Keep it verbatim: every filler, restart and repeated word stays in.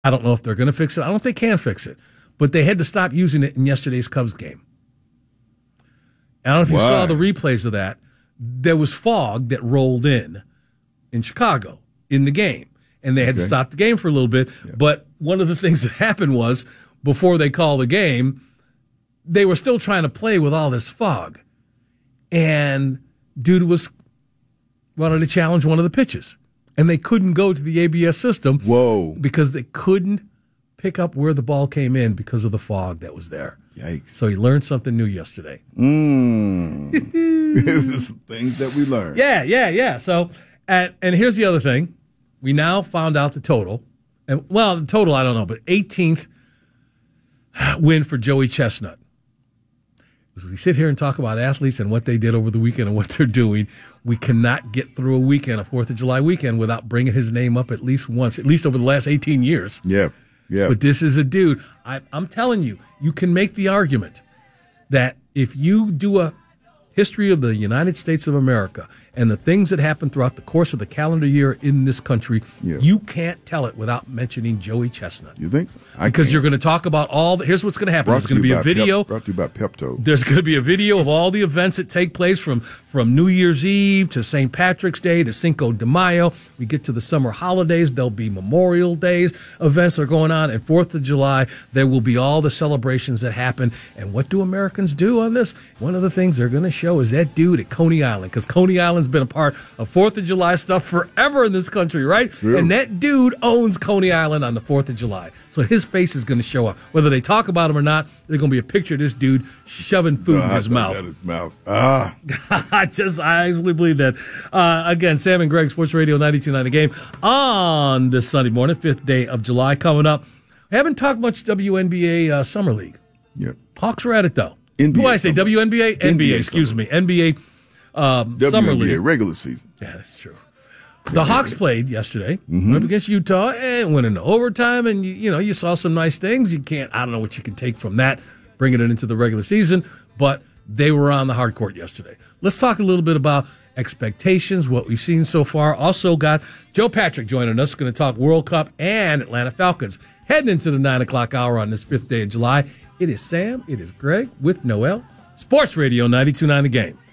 I don't know if they're going to fix it. I don't know if they can fix it. But they had to stop using it in yesterday's Cubs game. I don't know if you Why? saw the replays of that. There was fog that rolled in in Chicago in the game, and they had Okay. to stop the game for a little bit. Yeah. But one of the things that happened was before they called the game, they were still trying to play with all this fog. And dude was wanted to challenge one of the pitches. And they couldn't go to the A B S system. Whoa. Because they couldn't pick up where the ball came in because of the fog that was there. Yikes. So you learned something new yesterday. Mmm. This is things that we learn. Yeah, yeah, yeah. So, and, and here's the other thing. We now found out the total. And well, the total, I don't know, but eighteenth win for Joey Chestnut. As we sit here and talk about athletes and what they did over the weekend and what they're doing, we cannot get through a weekend, a fourth of July weekend, without bringing his name up at least once, at least over the last eighteen years. Yeah, yeah. But this is a dude. I, I'm telling you, you can make the argument that if you do a history of the United States of America and the things that happen throughout the course of the calendar year in this country, Yeah. you can't tell it without mentioning Joey Chestnut. You think so? I Because can't. you're going to talk about all the, here's what's going to happen. Brought There's going to you be a by video. Pep, brought to you by Pepto. There's going to be a video of all the events that take place from, from New Year's Eve to Saint Patrick's Day to Cinco de Mayo. We get to the summer holidays. There'll be Memorial Days. Events are going on. And fourth of July, there will be all the celebrations that happen. And what do Americans do on this? One of the things they're going to show is that dude at Coney Island. Because Coney Island's been a part of fourth of July stuff forever in this country, right? True. And that dude owns Coney Island on the fourth of July. So his face is going to show up. Whether they talk about him or not, there's going to be a picture of this dude shoving food Uh, in his hot dog mouth. out his mouth. Ah. I just, I actually believe that. Uh, again, Sam and Greg, Sports Radio ninety-two point nine The Game on this Sunday morning, fifth day of July coming up. We haven't talked much W N B A uh, Summer League. Yeah. Hawks are at it, though. N B A What did I say? Summer. W N B A? N B A, N B A excuse Summer. me. N B A um, Summer W N B A League. regular season. Yeah, that's true. The Hawks played yesterday, went up against Utah, and went into overtime. And you, you know, you saw some nice things. You can't, I don't know what you can take from that, bringing it into the regular season, but they were on the hard court yesterday. Let's talk a little bit about expectations, what we've seen so far. Also got Joe Patrick joining us, going to talk World Cup and Atlanta Falcons. Heading into the nine o'clock hour on this fifth day of July. It is Sam, it is Greg with Noel. Sports Radio ninety-two point nine The Game.